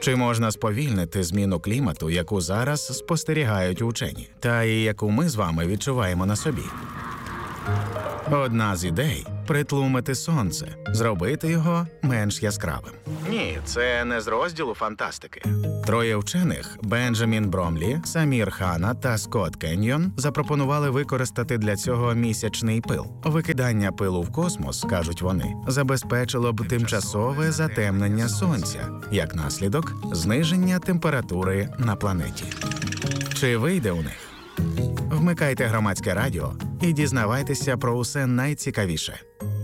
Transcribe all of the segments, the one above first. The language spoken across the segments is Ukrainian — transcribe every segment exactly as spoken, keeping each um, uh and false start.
Чи можна сповільнити зміну клімату, яку зараз спостерігають учені, та і яку ми з вами відчуваємо на собі? Одна з ідей – притлумити сонце, зробити його менш яскравим. Ні, це не з розділу фантастики. Троє вчених – Бенджамін Бромлі, Самір Хана та Скотт Кеньйон – запропонували використати для цього місячний пил. Викидання пилу в космос, кажуть вони, забезпечило б тимчасове затемнення сонця, як наслідок – зниження температури на планеті. Чи вийде у них? Вмикайте Громадське радіо і дізнавайтеся про усе найцікавіше.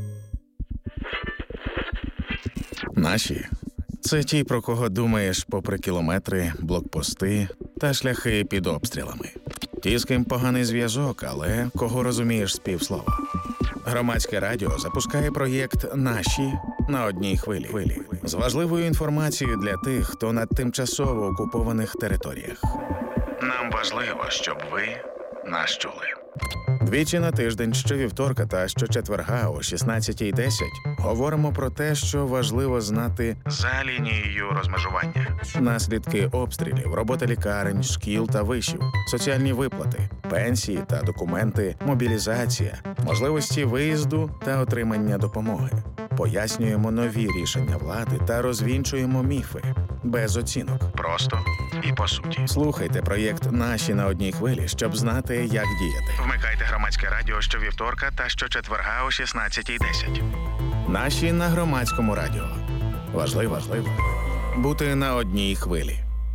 Наші – це ті, про кого думаєш попри кілометри, блокпости та шляхи під обстрілами. Ті, з ким поганий зв'язок, але кого розумієш з півслова. Громадське радіо запускає проєкт «Наші» на одній хвилі. З важливою інформацією для тих, хто на тимчасово окупованих територіях. Нам важливо, щоб ви нас чули. Двічі на тиждень, щовівторка та щочетверга о шістнадцятій десять говоримо про те, що важливо знати за лінією розмежування. Наслідки обстрілів, робота лікарень, шкіл та вишів, соціальні виплати, пенсії та документи, мобілізація, можливості виїзду та отримання допомоги. Пояснюємо нові рішення влади та розвінчуємо міфи. Без оцінок. Просто і по суті. Слухайте проєкт «Наші» на одній хвилі, щоб знати, як діяти. Вмикайте Громадське радіо щовівторка та щочетверга о шістнадцятій десять. «Наші» на Громадському радіо. Важливо, важливо бути на одній хвилі.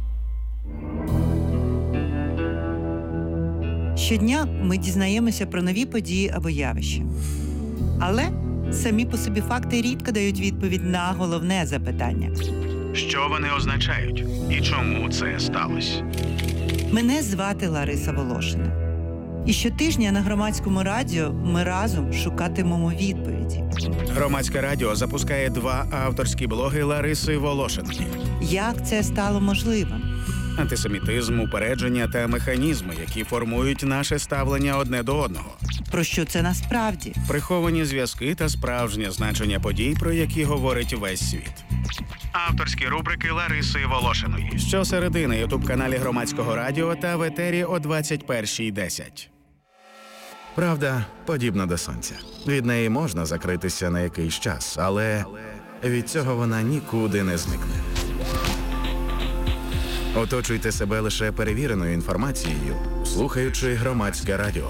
Щодня ми дізнаємося про нові події або явища. Але самі по собі факти рідко дають відповідь на головне запитання. Що вони означають? І чому це сталося? Мене звати Лариса Волошина. І щотижня на Громадському радіо ми разом шукатимемо відповіді. Громадське радіо запускає два авторські блоги Лариси Волошиної. Як це стало можливим? Антисемітизм, упередження та механізми, які формують наше ставлення одне до одного. Про що це насправді? Приховані зв'язки та справжнє значення подій, про які говорить весь світ. Авторські рубрики Лариси Волошиної. Щосереди на ютуб-каналі Громадського радіо та в етері о двадцять першій десять. Правда подібна до сонця. Від неї можна закритися на якийсь час, але від цього вона нікуди не зникне. Оточуйте себе лише перевіреною інформацією, слухаючи Громадське радіо.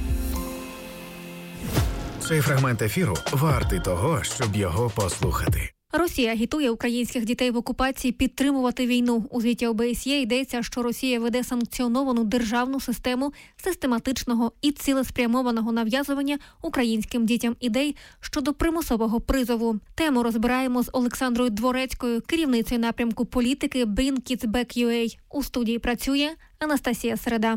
Цей фрагмент ефіру вартий того, щоб його послухати. Росія агітує українських дітей в окупації підтримувати війну. У звіті О Б С Є йдеться, що Росія веде санкціоновану державну систему систематичного і цілеспрямованого нав'язування українським дітям ідей щодо примусового призову. Тему розбираємо з Олександрою Дворецькою, керівницею напрямку політики Bring Kids Back ю ей. У студії працює Анастасія Середа.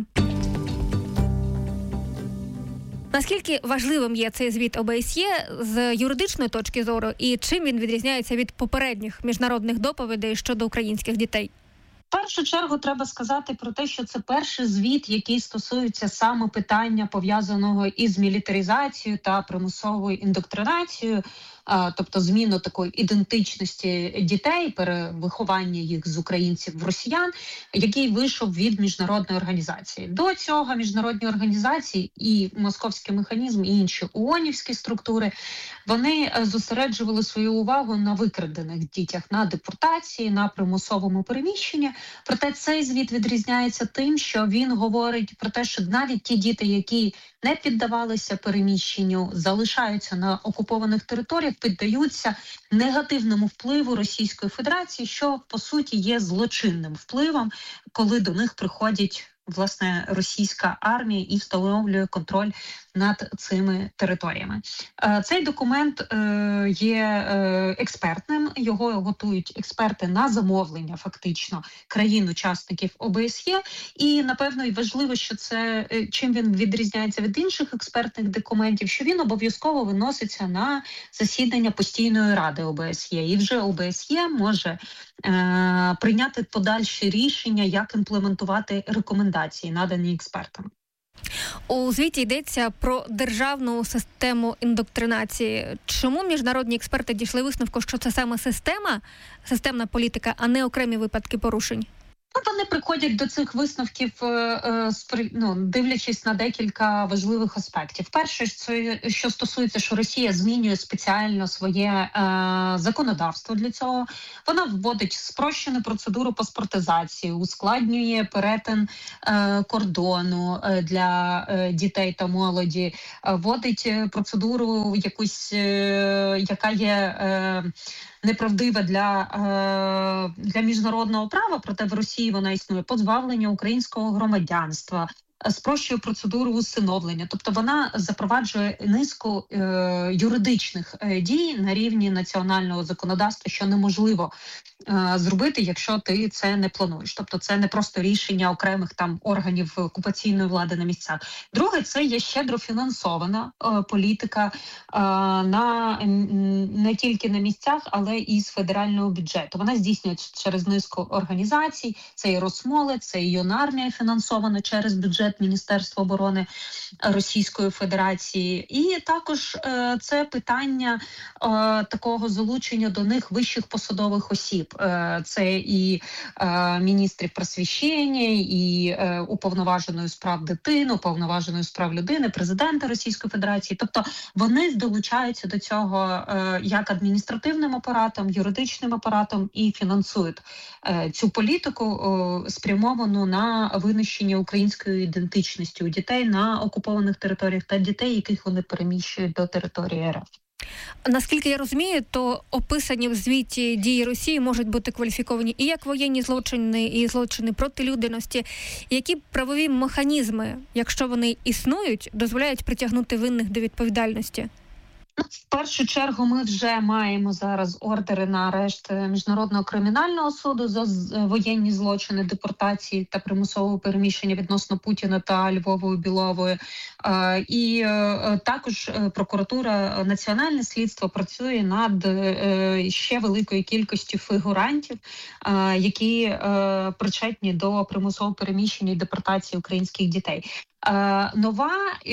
Наскільки важливим є цей звіт О Б С Є з юридичної точки зору і чим він відрізняється від попередніх міжнародних доповідей щодо українських дітей? В першу чергу треба сказати про те, що це перший звіт, який стосується саме питання, пов'язаного із мілітаризацією та примусовою індоктринацією, тобто зміну такої ідентичності дітей, перевиховання їх з українців в росіян, який вийшов від міжнародної організації. До цього міжнародні організації і московський механізм, і інші ООНівські структури, вони зосереджували свою увагу на викрадених дітях, на депортації, на примусовому переміщенні. Проте цей звіт відрізняється тим, що він говорить про те, що навіть ті діти, які не піддавалися переміщенню, залишаються на окупованих територіях, піддаються негативному впливу Російської Федерації, що, по суті, є злочинним впливом, коли до них приходять, власне, російська армія і встановлює контроль над цими територіями. Цей документ є експертним, його готують експерти на замовлення, фактично, країн-учасників О Б С Є. І, напевно, і важливо, що це, чим він відрізняється від інших експертних документів, що він обов'язково виноситься на засідання постійної ради О Б С Є. І вже О Б С Є може прийняти подальші рішення, як імплементувати рекомендації, надані експертами. У звіті йдеться про державну систему індоктринації. Чому міжнародні експерти дійшли висновку, що це саме система, системна політика, а не окремі випадки порушень? Вони приходять до цих висновків, ну, дивлячись на декілька важливих аспектів. Перше, це що стосується, що Росія змінює спеціально своє е, законодавство для цього. Вона вводить спрощену процедуру паспортизації, ускладнює перетин е, кордону для е, дітей та молоді, вводить процедуру якусь, е, яка є е, неправдива для, е, для міжнародного права, проте в Росії вона існує, позбавлення українського громадянства, спрощує процедуру усиновлення. Тобто вона запроваджує низку е, юридичних е, дій на рівні національного законодавства, що неможливо е, зробити, якщо ти це не плануєш. Тобто це не просто рішення окремих там органів окупаційної влади на місцях. Друге, це є щедро фінансована е, політика е, на, не тільки на місцях, але і з федерального бюджету. Вона здійснюється через низку організацій, це і Росмолодь, це і Юнармія фінансована через бюджет Міністерства оборони Російської Федерації. І також е, це питання е, такого залучення до них вищих посадових осіб. Е, це і е, міністрів просвіщення, і е, уповноваженої справ дитини, уповноваженої справ людини, президента Російської Федерації. Тобто вони долучаються до цього е, як адміністративним апаратом, юридичним апаратом і фінансують е, цю політику, е, спрямовану на винищення української ідентичності у дітей на окупованих територіях та дітей, яких вони переміщують до території РФ. Наскільки я розумію, то описані в звіті дії Росії можуть бути кваліфіковані і як воєнні злочини, і злочини проти людяності. Які правові механізми, якщо вони існують, дозволяють притягнути винних до відповідальності? В першу чергу ми вже маємо зараз ордери на арешт Міжнародного кримінального суду за воєнні злочини, депортації та примусового переміщення відносно Путіна та Львової Білової. І також прокуратура, національне слідство працює над ще великою кількістю фігурантів, які причетні до примусового переміщення і депортації українських дітей. Нова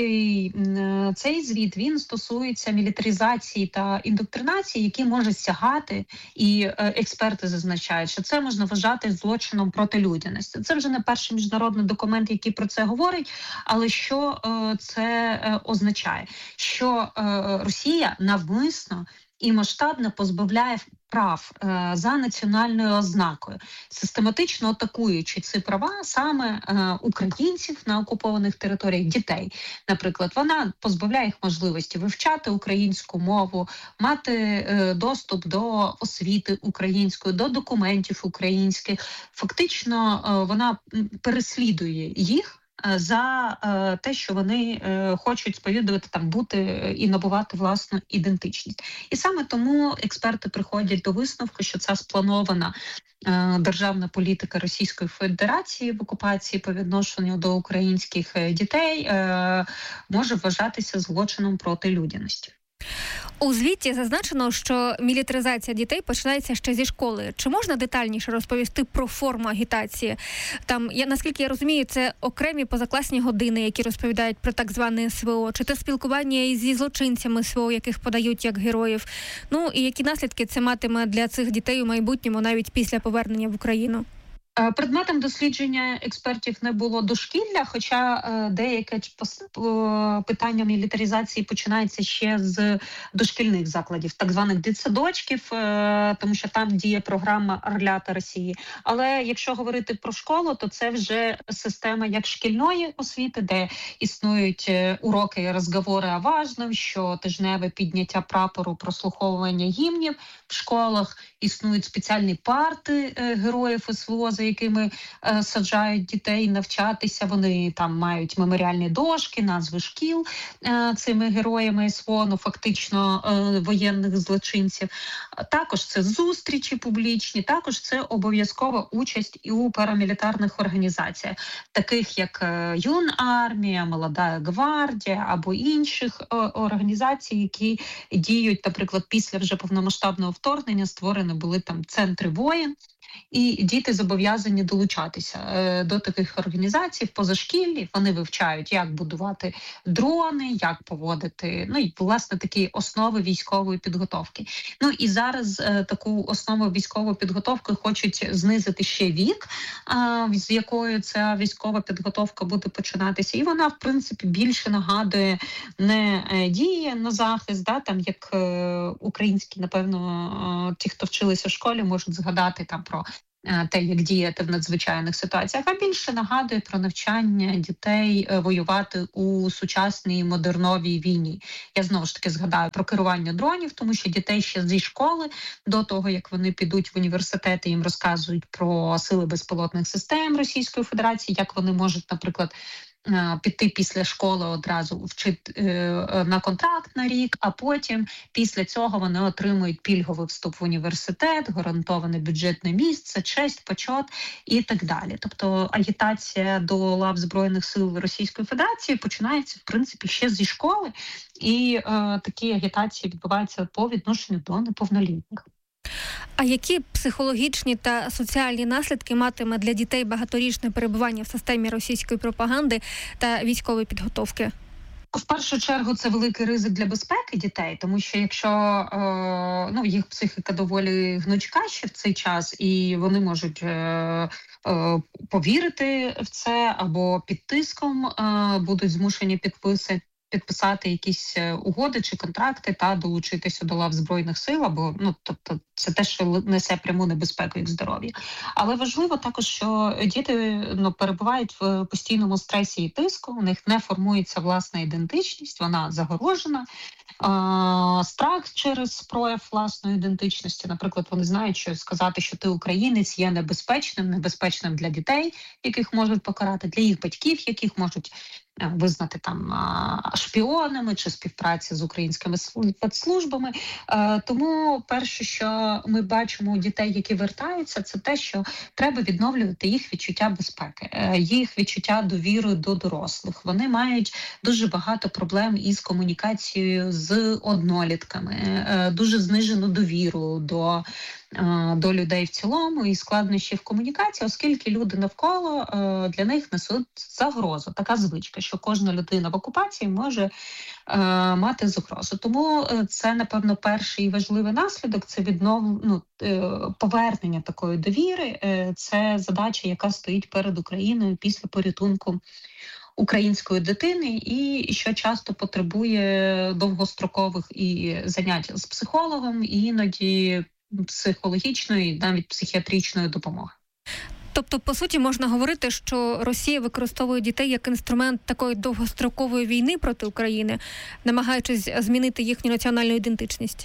цей звіт, він стосується мілітаризації та індоктринації, які можуть сягати, і експерти зазначають, що це можна вважати злочином проти людяності. Це вже не перший міжнародний документ, який про це говорить, але що це означає? Що Росія навмисно і масштабно позбавляє прав е, за національною ознакою, систематично атакуючи ці права саме е, українців на окупованих територіях, дітей. Наприклад, вона позбавляє їх можливості вивчати українську мову, мати е, доступ до освіти української, до документів українських. Фактично, е, вона переслідує їх за е, те, що вони е, хочуть сповідувати, там, бути і набувати власну ідентичність. І саме тому експерти приходять до висновку, що ця спланована е, державна політика Російської Федерації в окупації по відношенню до українських дітей е, може вважатися злочином проти людяності. У звіті зазначено, що мілітаризація дітей починається ще зі школи. Чи можна детальніше розповісти про форму агітації? Там, я, наскільки я розумію, це окремі позакласні години, які розповідають про так зване СВО, чи це спілкування зі злочинцями СВО, яких подають як героїв. Ну і які наслідки це матиме для цих дітей у майбутньому, навіть після повернення в Україну? Предметом дослідження експертів не було дошкілля, хоча е, деяке питання мілітаризації починається ще з дошкільних закладів, так званих дитсадочків, е, тому що там діє програма «Орлята Росії». Але якщо говорити про школу, то це вже система як шкільної освіти, де існують уроки розговори о важному, щотижневе підняття прапору, прослуховування гімнів в школах, існують спеціальні парти е, героїв СВО, за якими е, саджають дітей навчатися. Вони там мають меморіальні дошки, назви шкіл е, цими героями СВО, ну, фактично е, воєнних злочинців. Також це зустрічі публічні, також це обов'язкова участь і у парамілітарних організаціях, таких як е, Юнармія, Молода гвардія або інших е, організацій, які діють, наприклад, після вже повномасштабного вторгнення створені були там центри воїн, і діти зобов'язані долучатися е, до таких організацій в позашкіллі. Вони вивчають, як будувати дрони, як поводити, ну і власне такі основи військової підготовки. Ну і зараз е, таку основу військової підготовки хочуть знизити ще вік, е, з якої ця військова підготовка буде починатися, і вона в принципі більше нагадує не е, дії на захист, да, там як е, українські, напевно, е, ті, хто вчилися в школі, можуть згадати там про те, як діяти в надзвичайних ситуаціях, а більше нагадує про навчання дітей воювати у сучасній модерновій війні. Я знову ж таки згадаю про керування дронів, тому що дітей ще зі школи, до того, як вони підуть в університети, їм розказують про сили безпілотних систем Російської Федерації, як вони можуть, наприклад, піти після школи одразу вчити на контракт на рік, а потім після цього вони отримують пільговий вступ в університет, гарантоване бюджетне місце, честь, почет і так далі. Тобто агітація до лав Збройних сил Російської Федерації починається, в принципі, ще зі школи, і е, такі агітації відбуваються по відношенню до неповнолітніх. А які психологічні та соціальні наслідки матиме для дітей багаторічне перебування в системі російської пропаганди та військової підготовки? В першу чергу це великий ризик для безпеки дітей, тому що якщо е, ну, їх психіка доволі гнучка ще в цей час, і вони можуть е, е, повірити в це, або під тиском е, будуть змушені підписати, підписати якісь угоди чи контракти та долучитися до лав Збройних сил, або ну тобто це те, що несе пряму небезпеку їх здоров'я. Але важливо також, що діти ну, перебувають в постійному стресі і тиску, у них не формується власна ідентичність, вона загорожена. А, страх через прояв власної ідентичності. Наприклад, вони знають, що сказати, що ти українець, є небезпечним, небезпечним для дітей, яких можуть покарати, для їх батьків, яких можуть визнати там шпіонами чи співпраці з українськими спецслужбами. Тому перше, що ми бачимо у дітей, які вертаються, це те, що треба відновлювати їх відчуття безпеки, їх відчуття довіри до дорослих. Вони мають дуже багато проблем із комунікацією з однолітками, дуже знижену довіру до до людей в цілому і складнощі в комунікації, оскільки люди навколо для них несуть загрозу. Така звичка, що кожна людина в окупації може мати загрозу. Тому це, напевно, перший важливий наслідок – це віднов... ну, повернення такої довіри. Це задача, яка стоїть перед Україною після порятунку української дитини, і що часто потребує довгострокових і занять з психологом, і іноді психологічної, навіть психіатричної допомоги. Тобто, по суті, можна говорити, що Росія використовує дітей як інструмент такої довгострокової війни проти України, намагаючись змінити їхню національну ідентичність?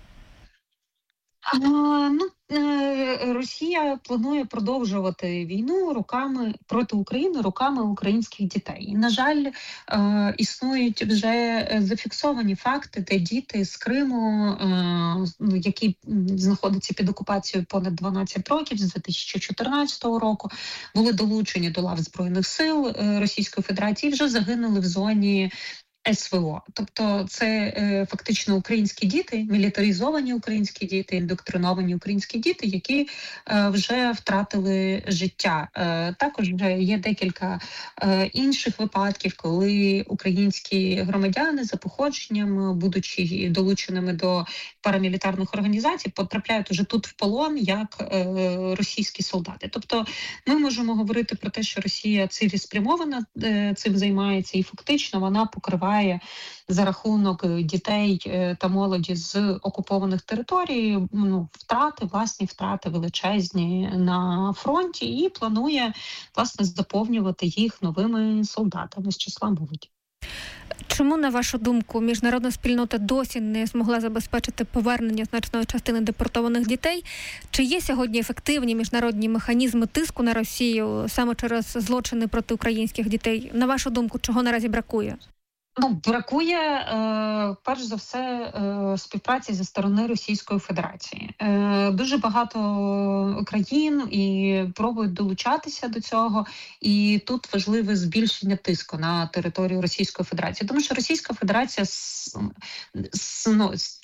А, ну, Росія планує продовжувати війну руками проти України, руками українських дітей. І, на жаль, існують вже зафіксовані факти, де діти з Криму, які знаходяться під окупацією понад дванадцять років, з дві тисячі чотирнадцятого року, були долучені до лав Збройних сил Російської Федерації, вже загинули в зоні ес ве о. Тобто це е, фактично українські діти, мілітаризовані українські діти, індоктриновані українські діти, які е, вже втратили життя. Е, також вже є декілька е, інших випадків, коли українські громадяни за походженням, будучи долученими до парамілітарних організацій, потрапляють уже тут в полон як е, російські солдати. Тобто ми можемо говорити про те, що Росія цілеспрямовано е, цим займається, і фактично вона покриває за рахунок дітей та молоді з окупованих територій ну, втрати, власні втрати величезні на фронті, і планує, власне, заповнювати їх новими солдатами з числа молоді. Чому, на вашу думку, міжнародна спільнота досі не змогла забезпечити повернення значної частини депортованих дітей? Чи є сьогодні ефективні міжнародні механізми тиску на Росію саме через злочини проти українських дітей? На вашу думку, чого наразі бракує? Ну, бракує, е, перш за все, е, співпраці зі сторони Російської Федерації. Е, дуже багато країн і пробують долучатися до цього, і тут важливе збільшення тиску на територію Російської Федерації, тому що Російська Федерація с, с, ну,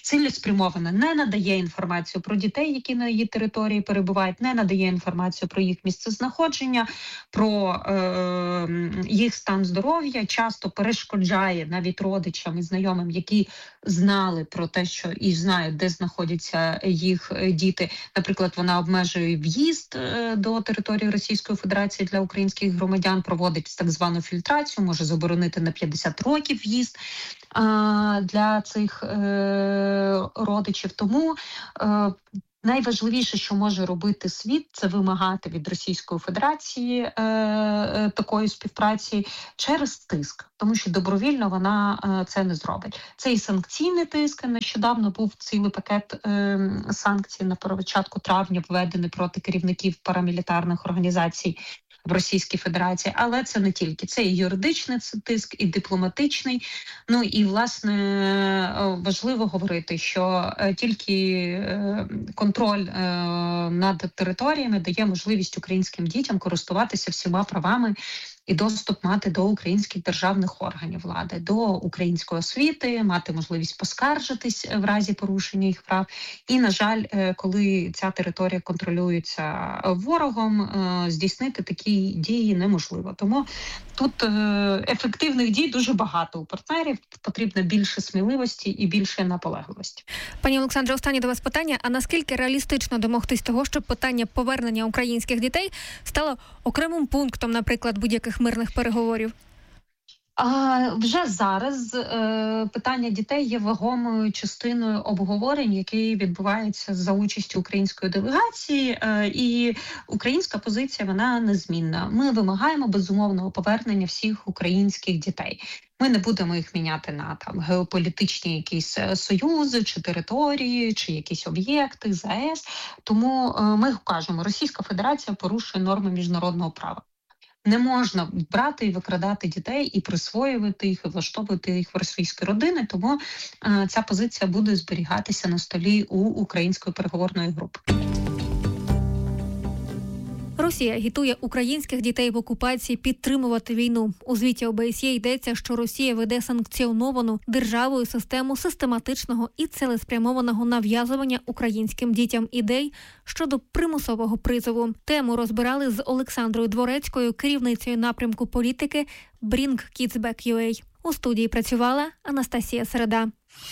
цілеспрямовано не надає інформацію про дітей, які на її території перебувають, не надає інформацію про їх місцезнаходження, про е, їх стан здоров'я, часто перешкоджає навіть родичам і знайомим, які знали про те, що і знають, де знаходяться їх діти. Наприклад, вона обмежує в'їзд е, до території Російської Федерації для українських громадян, проводить так звану фільтрацію, може заборонити на п'ятдесят років в'їзд для цих е, родичів. Тому е, найважливіше, що може робити світ, це вимагати від Російської Федерації е, е, такої співпраці через тиск, тому що добровільно вона е, це не зробить. Це і санкційний тиск. Нещодавно був цілий пакет е, санкцій на початку травня введений проти керівників парамілітарних організацій в Російській Федерації, але це не тільки. Це і юридичний тиск, і дипломатичний. Ну і, власне, важливо говорити, що тільки контроль над територіями дає можливість українським дітям користуватися всіма правами і доступ мати до українських державних органів влади, до української освіти, мати можливість поскаржитись в разі порушення їх прав. І, на жаль, коли ця територія контролюється ворогом, здійснити такі дії неможливо. Тому тут ефективних дій дуже багато у партнерів, потрібно більше сміливості і більше наполегливості. Пані Олександре, останнє до вас питання. А наскільки реалістично домогтись того, щоб питання повернення українських дітей стало окремим пунктом, наприклад, будь-яких мирних переговорів? А вже зараз е, питання дітей є вагомою частиною обговорень, які відбуваються за участю української делегації, е, і українська позиція, вона незмінна. Ми вимагаємо безумовного повернення всіх українських дітей. Ми не будемо їх міняти на там геополітичні якісь союзи, чи території, чи якісь об'єкти, ЗАЕС. Тому е, ми кажемо, Російська Федерація порушує норми міжнародного права. Не можна брати і викрадати дітей, і присвоювати їх, і влаштовувати їх в російські родини, тому е, ця позиція буде зберігатися на столі у української переговорної групи. Росія агітує українських дітей в окупації підтримувати війну. У звіті О Б С Є йдеться, що Росія веде санкціоновану державою систему систематичного і цілеспрямованого нав'язування українським дітям ідей щодо примусового призову. Тему розбирали з Олександрою Дворецькою, керівницею напрямку політики Bring Kids Back ю а. У студії працювала Анастасія Середа.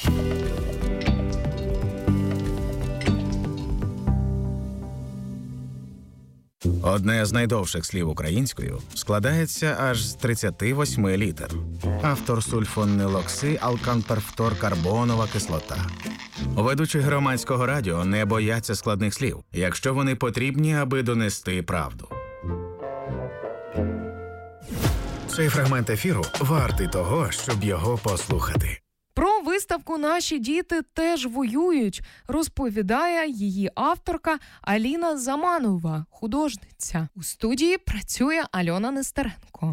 Одне з найдовших слів українською складається аж з тридцяти восьми літер. Автор сульфонилокси-алканперфторкарбонова кислота. Ведучі громадського радіо не бояться складних слів, якщо вони потрібні, аби донести правду. Цей фрагмент ефіру вартий того, щоб його послухати. Про виставку «Наші діти теж воюють» розповідає її авторка Аліна Заманова, художниця. У студії працює Альона Нестеренко.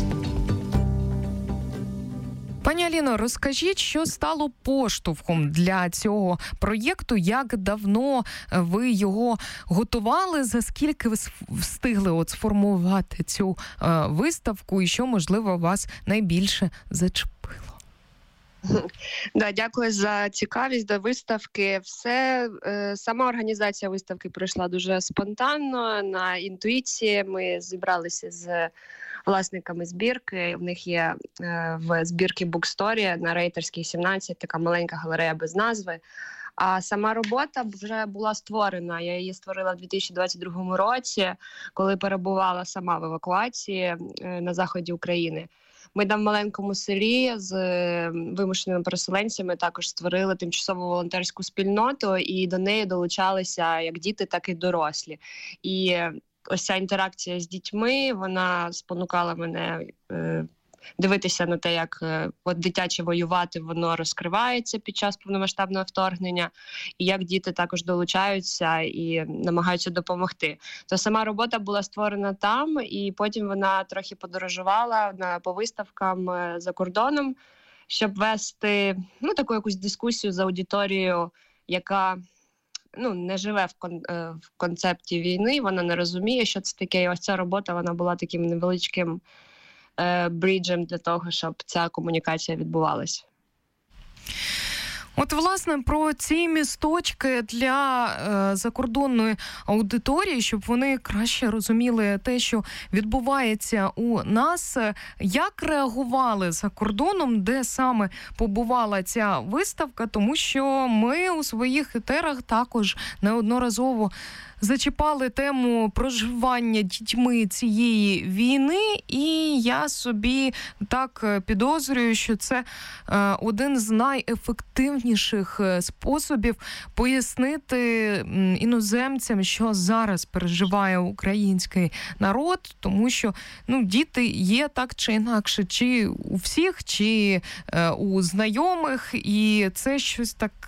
Пані Аліно, розкажіть, що стало поштовхом для цього проєкту, як давно ви його готували, за скільки ви встигли от сформувати цю е, виставку і що, можливо, вас найбільше зачепило? Да, дякую за цікавість до виставки. Все, е, сама організація виставки пройшла дуже спонтанно, на інтуїції. Ми зібралися з власниками збірки. В них є е, в збірці Буксторі на Рейтерській сімнадцять така маленька галерея без назви. А сама робота вже була створена. Я її створила в дві тисячі двадцять другому році, коли перебувала сама в евакуації е, на заході України. Ми там в маленькому селі з вимушеними переселенцями також створили тимчасову волонтерську спільноту, і до неї долучалися як діти, так і дорослі. І ось ця інтеракція з дітьми, вона спонукала мене е, дивитися на те, як е, от дитяче воювати, воно розкривається під час повномасштабного вторгнення, і як діти також долучаються і намагаються допомогти. То сама робота була створена там, і потім вона трохи подорожувала на, по виставкам е, за кордоном, щоб вести ну, таку якусь дискусію з аудиторією, яка ну, не живе в, кон, е, в концепті війни, вона не розуміє, що це таке. І ось ця робота, вона була таким невеличким бріджем для того, щоб ця комунікація відбувалася. От, власне, про ці місточки для е, закордонної аудиторії, щоб вони краще розуміли те, що відбувається у нас. Як реагували за кордоном, де саме побувала ця виставка? Тому що ми у своїх етерах також неодноразово зачіпали тему проживання дітьми цієї війни, і я собі так підозрюю, що це один з найефективніших способів пояснити іноземцям, що зараз переживає український народ, тому що ну, діти є так чи інакше, чи у всіх, чи у знайомих, і це щось так